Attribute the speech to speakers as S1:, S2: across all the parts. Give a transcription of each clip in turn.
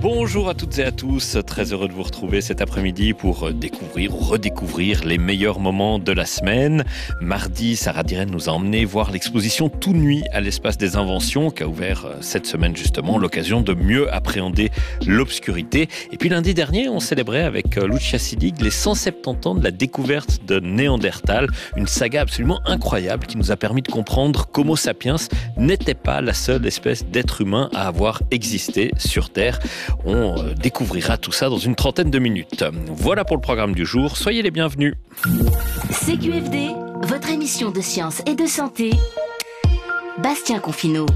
S1: Bonjour à toutes et à tous, très heureux de vous retrouver cet après-midi pour découvrir ou redécouvrir les meilleurs moments de la semaine. Mardi, Sarah Diren nous a emmené voir l'exposition Tout Nuit à l'Espace des Inventions qui a ouvert cette semaine justement, l'occasion de mieux appréhender l'obscurité. Et puis lundi dernier, on célébrait avec Lucia Siddig les 170 ans de la découverte de Néandertal, une saga absolument incroyable qui nous a permis de comprendre qu'Homo sapiens n'était pas la seule espèce d'être humain à avoir existé sur Terre. On découvrira tout ça dans une trentaine de minutes. Voilà pour le programme du jour. Soyez les bienvenus.
S2: CQFD, votre émission de science et de santé. Bastien Confineau.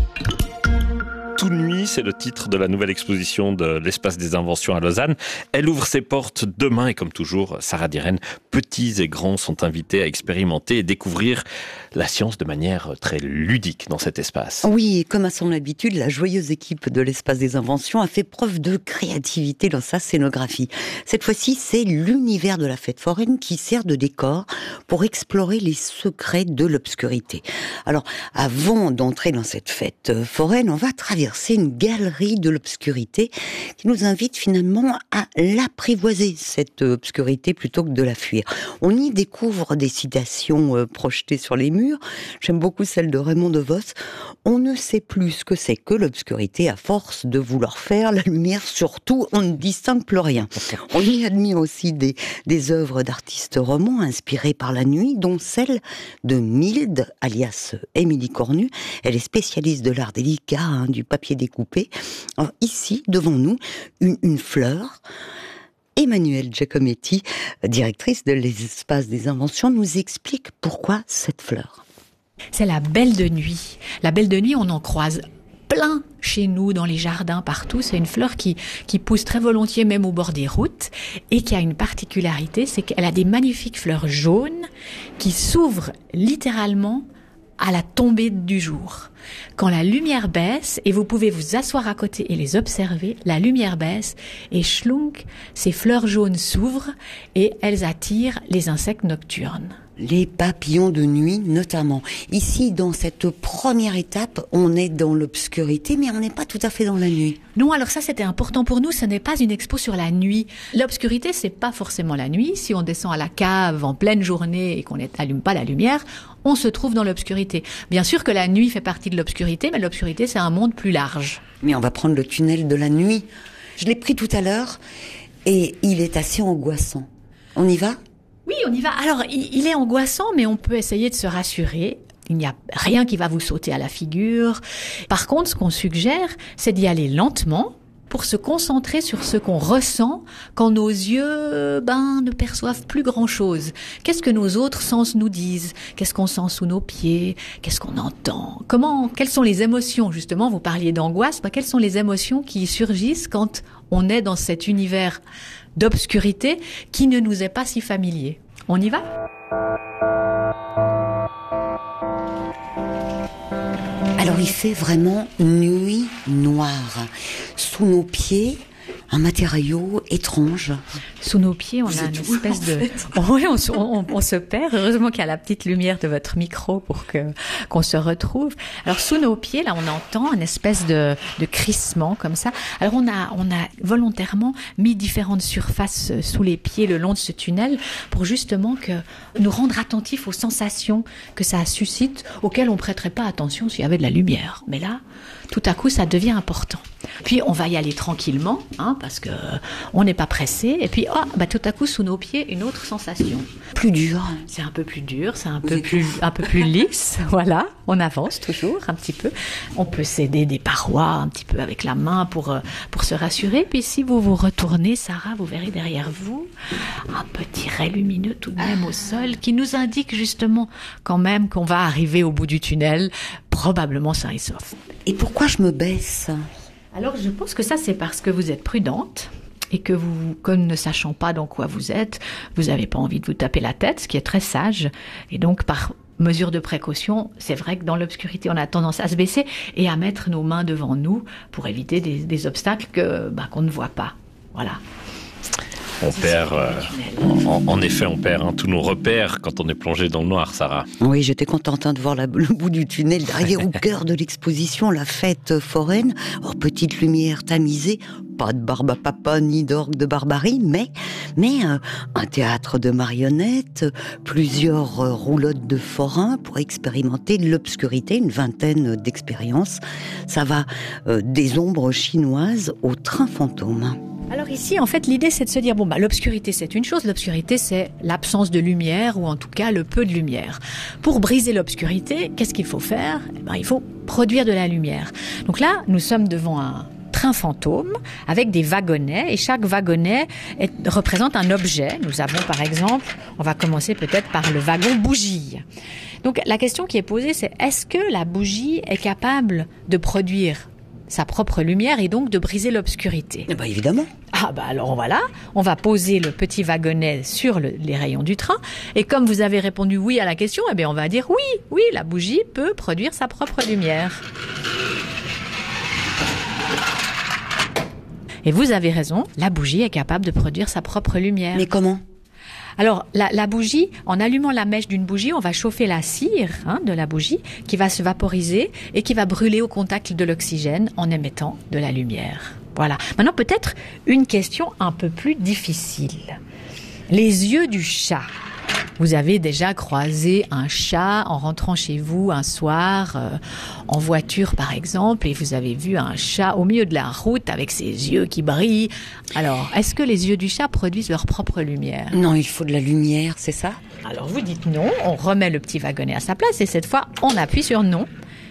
S1: Tout Nuit, c'est le titre de la nouvelle exposition de l'Espace des Inventions à Lausanne. Elle ouvre ses portes demain et comme toujours, Sarah Diren, petits et grands sont invités à expérimenter et découvrir la science de manière très ludique dans cet espace.
S3: Oui, comme à son habitude, la joyeuse équipe de l'Espace des Inventions a fait preuve de créativité dans sa scénographie. Cette fois-ci, c'est l'univers de la fête foraine qui sert de décor pour explorer les secrets de l'obscurité. Alors, avant d'entrer dans cette fête foraine, on va traverser une galerie de l'obscurité qui nous invite finalement à l'apprivoiser, cette obscurité, plutôt que de la fuir. On y découvre des citations projetées sur les murs. J'aime beaucoup celle de Raymond DeVos. On ne sait plus ce que c'est que l'obscurité à force de vouloir faire la lumière. Surtout, on ne distingue plus rien. On y admire aussi des œuvres d'artistes romans inspirées par la nuit, dont celle de Milde, alias Émilie Cornu. Elle est spécialiste de l'art délicat, du papier découpé. Alors, ici, devant nous, une fleur. Emmanuelle Giacometti, directrice de l'Espace des Inventions, nous explique pourquoi cette fleur.
S4: C'est la belle de nuit. La belle de nuit, on en croise plein chez nous, dans les jardins, partout. C'est une fleur qui pousse très volontiers même au bord des routes et qui a une particularité, c'est qu'elle a des magnifiques fleurs jaunes qui s'ouvrent littéralement à la tombée du jour. Quand la lumière baisse, et vous pouvez vous asseoir à côté et les observer, la lumière baisse et schlunk, ces fleurs jaunes s'ouvrent et elles attirent les insectes nocturnes.
S3: Les papillons de nuit notamment. Ici, dans cette première étape, on est dans l'obscurité, mais on n'est pas tout à fait dans la nuit.
S4: Non, alors ça c'était important pour nous, ce n'est pas une expo sur la nuit. L'obscurité, c'est pas forcément la nuit. Si on descend à la cave en pleine journée et qu'on n'allume pas la lumière, on se trouve dans l'obscurité. Bien sûr que la nuit fait partie de l'obscurité, mais l'obscurité c'est un monde plus large.
S3: Mais on va prendre le tunnel de la nuit. Je l'ai pris tout à l'heure et il est assez angoissant. On y va ?
S4: Oui, on y va. Alors, il est angoissant, mais on peut essayer de se rassurer. Il n'y a rien qui va vous sauter à la figure. Par contre, ce qu'on suggère, c'est d'y aller lentement pour se concentrer sur ce qu'on ressent quand nos yeux ne perçoivent plus grand-chose. Qu'est-ce que nos autres sens nous disent ? Qu'est-ce qu'on sent sous nos pieds ? Qu'est-ce qu'on entend ? Quelles sont les émotions ? Justement, vous parliez d'angoisse. Quelles sont les émotions qui surgissent quand on est dans cet univers d'obscurité qui ne nous est pas si familier. On y va ?
S3: Alors il fait vraiment nuit noire. Sous nos pieds, un matériau étrange.
S4: Sous nos pieds, on a une espèce de... Oui, on se perd. Heureusement qu'il y a la petite lumière de votre micro pour qu'on se retrouve. Alors, sous nos pieds, là, on entend une espèce de crissement comme ça. Alors, on a volontairement mis différentes surfaces sous les pieds le long de ce tunnel pour justement nous rendre attentifs aux sensations que ça suscite, auxquelles on prêterait pas attention s'il y avait de la lumière. Mais là, tout à coup, ça devient important. Puis, on va y aller tranquillement, parce que on n'est pas pressé. Et puis, tout à coup, sous nos pieds, une autre sensation.
S3: Plus dur.
S4: C'est un peu plus dur, c'est un peu plus lisse. Voilà, on avance toujours un petit peu. On peut s'aider des parois un petit peu avec la main pour se rassurer. Puis, si vous vous retournez, Sarah, vous verrez derrière vous un petit ray lumineux tout de même au sol qui nous indique justement quand même qu'on va arriver au bout du tunnel, probablement sain et sauf.
S3: Et pourquoi je me baisse ?
S4: Alors, je pense que ça, c'est parce que vous êtes prudente et que vous, comme ne sachant pas dans quoi vous êtes, vous n'avez pas envie de vous taper la tête, ce qui est très sage. Et donc, par mesure de précaution, c'est vrai que dans l'obscurité, on a tendance à se baisser et à mettre nos mains devant nous pour éviter des obstacles qu'on ne voit pas. Voilà.
S1: On perd, en effet, on perd tous nos repères quand on est plongé dans le noir, Sarah.
S3: Oui, j'étais contente de voir le bout du tunnel, derrière au cœur de l'exposition, la fête foraine. Or, petite lumière tamisée, pas de barbe à papa ni d'orgue de barbarie, mais un théâtre de marionnettes, plusieurs roulottes de forains pour expérimenter l'obscurité, une vingtaine d'expériences. Ça va des ombres chinoises au train fantôme.
S4: Alors ici, en fait, l'idée, c'est de se dire, l'obscurité, c'est une chose. L'obscurité, c'est l'absence de lumière, ou en tout cas, le peu de lumière. Pour briser l'obscurité, qu'est-ce qu'il faut faire ? Il faut produire de la lumière. Donc là, nous sommes devant un train fantôme avec des wagonnets, et chaque wagonnet représente un objet. Nous avons, par exemple, on va commencer peut-être par le wagon bougie. Donc la question qui est posée, c'est est-ce que la bougie est capable de produire sa propre lumière et donc de briser l'obscurité?
S3: Évidemment.
S4: Alors voilà, on va poser le petit wagonnet sur les rayons du train, et comme vous avez répondu oui à la question, on va dire oui, la bougie peut produire sa propre lumière. Et vous avez raison, la bougie est capable de produire sa propre lumière.
S3: Mais comment ?
S4: Alors, la bougie, en allumant la mèche d'une bougie, on va chauffer la cire de la bougie qui va se vaporiser et qui va brûler au contact de l'oxygène en émettant de la lumière. Voilà. Maintenant, peut-être une question un peu plus difficile. Les yeux du chat. Vous avez déjà croisé un chat en rentrant chez vous un soir, en voiture par exemple, et vous avez vu un chat au milieu de la route avec ses yeux qui brillent. Alors, est-ce que les yeux du chat produisent leur propre lumière ?
S3: Non, il faut de la lumière, c'est ça ?
S4: Alors vous dites non, on remet le petit wagonnet à sa place, et cette fois, on appuie sur non.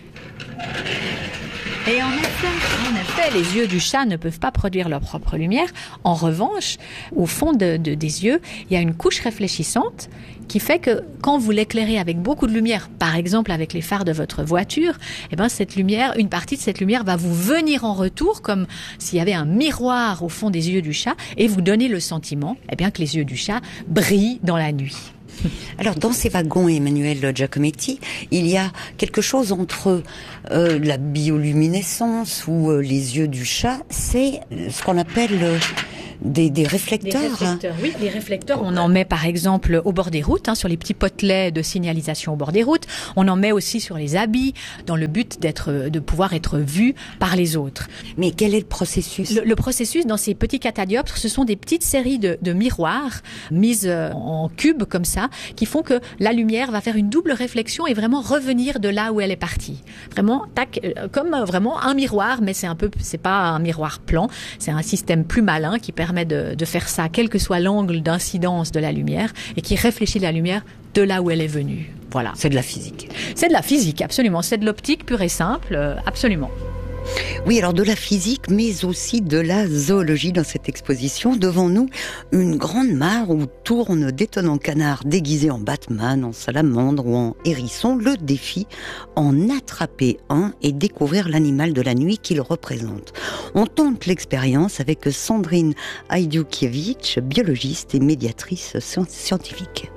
S4: Et en effet, les yeux du chat ne peuvent pas produire leur propre lumière. En revanche, au fond des yeux, il y a une couche réfléchissante qui fait que quand vous l'éclairez avec beaucoup de lumière, par exemple avec les phares de votre voiture, cette lumière, une partie de cette lumière va vous venir en retour comme s'il y avait un miroir au fond des yeux du chat, et vous donner le sentiment que les yeux du chat brillent dans la nuit.
S3: Alors, dans ces wagons, Emmanuel Giacometti, il y a quelque chose entre la bioluminescence ou les yeux du chat, c'est ce qu'on appelle des réflecteurs.
S4: Des réflecteurs, oui, des réflecteurs. On en met par exemple au bord des routes, sur les petits potelets de signalisation au bord des routes. On en met aussi sur les habits, dans le but de pouvoir être vu par les autres.
S3: Mais quel est le processus ?
S4: Le processus dans ces petits catadioptres, ce sont des petites séries de miroirs mises en cubes comme ça, qui font que la lumière va faire une double réflexion et vraiment revenir de là où elle est partie. Vraiment, comme vraiment un miroir, mais c'est pas un miroir plan, c'est un système plus malin qui permet de faire ça, quel que soit l'angle d'incidence de la lumière, et qui réfléchit la lumière de là où elle est venue. Voilà.
S3: C'est de la physique.
S4: C'est de la physique, absolument. C'est de l'optique pure et simple, absolument.
S3: Oui, alors de la physique, mais aussi de la zoologie dans cette exposition. Devant nous, une grande mare où tournent d'étonnants canards déguisés en Batman, en salamandre ou en hérisson. Le défi, en attraper un et découvrir l'animal de la nuit qu'il représente. On tente l'expérience avec Sandrine Ajdukiewicz, biologiste et médiatrice scientifique.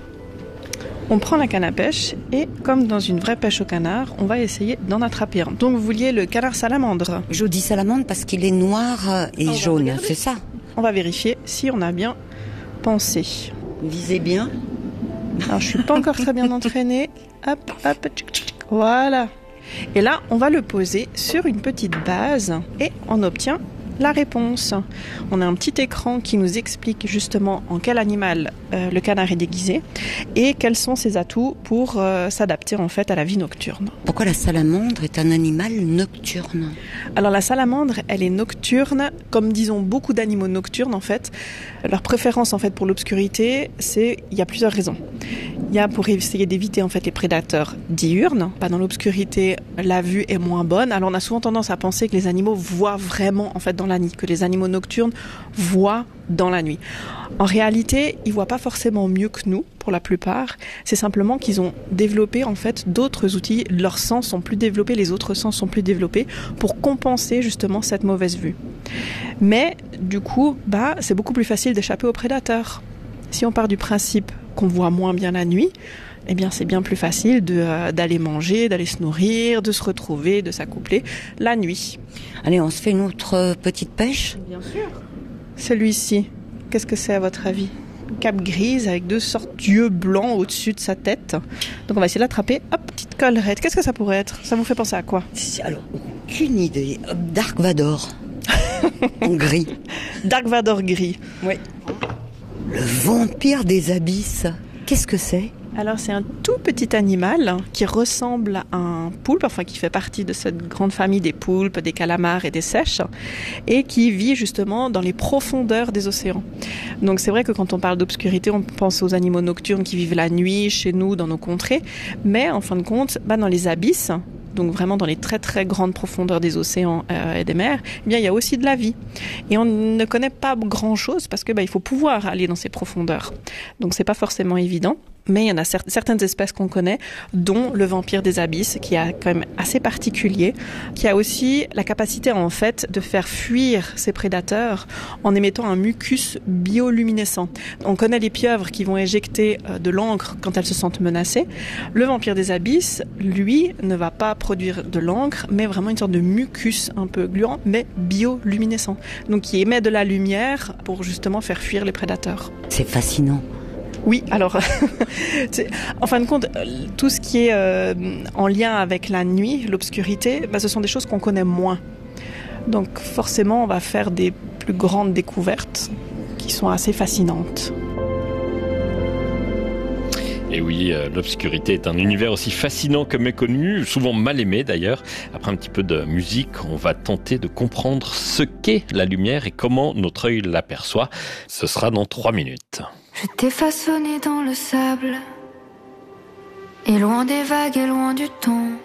S5: On prend la canne à pêche et, comme dans une vraie pêche au canard, on va essayer d'en attraper un. Donc vous vouliez le canard salamandre.
S3: Je dis salamandre parce qu'il est noir et jaune, c'est ça ?
S5: On va vérifier si on a bien pensé.
S3: Visez bien.
S5: Alors je suis pas encore très bien entraînée. Hop, tchic, tchic, voilà. Et là, on va le poser sur une petite base et on obtient la réponse. On a un petit écran qui nous explique justement en quel animal le canard est déguisé et quels sont ses atouts pour s'adapter en fait à la vie nocturne.
S3: Pourquoi la salamandre est un animal nocturne ?
S5: Alors la salamandre, elle est nocturne, comme disons beaucoup d'animaux nocturnes en fait. Leur préférence en fait pour l'obscurité, il y a plusieurs raisons. Il y a pour essayer d'éviter en fait les prédateurs diurnes. Dans l'obscurité, la vue est moins bonne. Alors on a souvent tendance à penser que les animaux voient vraiment en fait dans la nuit, que les animaux nocturnes voient dans la nuit. En réalité, ils voient pas forcément mieux que nous, pour la plupart. C'est simplement qu'ils ont développé en fait d'autres outils. Leurs sens sont plus développés, les autres sens sont plus développés pour compenser justement cette mauvaise vue. Mais du coup, c'est beaucoup plus facile d'échapper aux prédateurs. Si on part du principe qu'on voit moins bien la nuit, eh bien c'est bien plus facile d'aller manger, d'aller se nourrir, de se retrouver, de s'accoupler la nuit.
S3: Allez, on se fait notre petite pêche ?
S5: Bien sûr. Celui-ci, qu'est-ce que c'est à votre avis ? Une cape grise avec 2 sortes d'yeux blancs au-dessus de sa tête. Donc on va essayer de l'attraper. Hop, petite collerette. Qu'est-ce que ça pourrait être ? Ça vous fait penser à quoi ?
S3: Alors, aucune idée. Dark Vador. En gris.
S5: Dark Vador gris.
S3: Oui. Le vampire des abysses. Qu'est-ce que c'est ?
S5: Alors c'est un tout petit animal qui ressemble à un poulpe, enfin qui fait partie de cette grande famille des poulpes, des calamars et des seiches, et qui vit justement dans les profondeurs des océans. Donc c'est vrai que quand on parle d'obscurité, on pense aux animaux nocturnes qui vivent la nuit chez nous, dans nos contrées, mais en fin de compte, dans les abysses, donc vraiment dans les très très grandes profondeurs des océans et des mers, eh bien il y a aussi de la vie. Et on ne connaît pas grand-chose parce que il faut pouvoir aller dans ces profondeurs. Donc c'est pas forcément évident. Mais il y en a certaines espèces qu'on connaît, dont le vampire des abysses, qui est quand même assez particulier, qui a aussi la capacité en fait de faire fuir ses prédateurs en émettant un mucus bioluminescent. On connaît les pieuvres qui vont éjecter de l'encre quand elles se sentent menacées. Le vampire des abysses, lui, ne va pas produire de l'encre, mais vraiment une sorte de mucus un peu gluant, mais bioluminescent. Donc qui émet de la lumière pour justement faire fuir les prédateurs.
S3: C'est fascinant.
S5: Oui, alors, en fin de compte, tout ce qui est en lien avec la nuit, l'obscurité, ce sont des choses qu'on connaît moins. Donc forcément, on va faire des plus grandes découvertes qui sont assez fascinantes.
S1: Et oui, l'obscurité est un univers aussi fascinant que méconnu, souvent mal aimé d'ailleurs. Après un petit peu de musique, on va tenter de comprendre ce qu'est la lumière et comment notre œil l'aperçoit. Ce sera dans 3 minutes.
S6: Je t'ai façonné dans le sable, et loin des vagues et loin du temps.